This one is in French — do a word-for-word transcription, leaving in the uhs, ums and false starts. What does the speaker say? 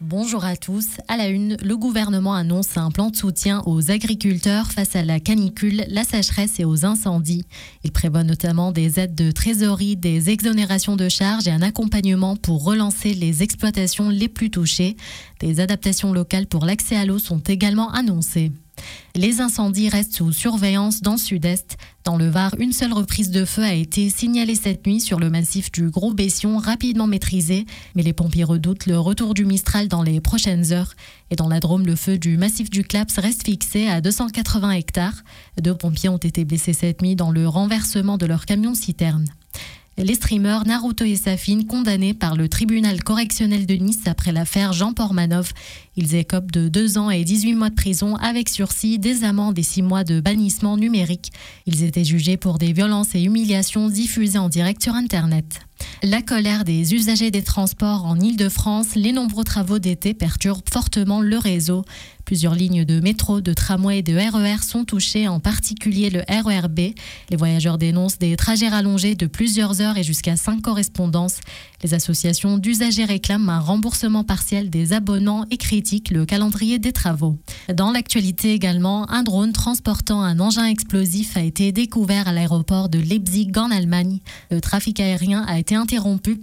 Bonjour à tous. À la une, le gouvernement annonce un plan de soutien aux agriculteurs face à la canicule, la sécheresse et aux incendies. Il prévoit notamment des aides de trésorerie, des exonérations de charges et un accompagnement pour relancer les exploitations les plus touchées. Des adaptations locales pour l'accès à l'eau sont également annoncées. Les incendies restent sous surveillance dans le sud-est. Dans le Var, une seule reprise de feu a été signalée cette nuit sur le massif du Gros Bession, rapidement maîtrisé. Mais les pompiers redoutent le retour du Mistral dans les prochaines heures. Et dans la Drôme, le feu du massif du Claps reste fixé à deux cent quatre-vingts hectares. Deux pompiers ont été blessés cette nuit dans le renversement de leur camion-citerne. Les streamers Naruto et Safin condamnés par le tribunal correctionnel de Nice après l'affaire Jean Pormanov. Ils écopent de deux ans et dix-huit mois de prison avec sursis, des amendes et six mois de bannissement numérique. Ils étaient jugés pour des violences et humiliations diffusées en direct sur Internet. La colère des usagers des transports en Île-de-France, les nombreux travaux d'été perturbent fortement le réseau. Plusieurs lignes de métro, de tramway et de R E R sont touchées, en particulier le R E R B. Les voyageurs dénoncent des trajets rallongés de plusieurs heures et jusqu'à cinq correspondances. Les associations d'usagers réclament un remboursement partiel des abonnements et critiquent le calendrier des travaux. Dans l'actualité également, un drone transportant un engin explosif a été découvert à l'aéroport de Leipzig en Allemagne. Le trafic aérien a été interrompu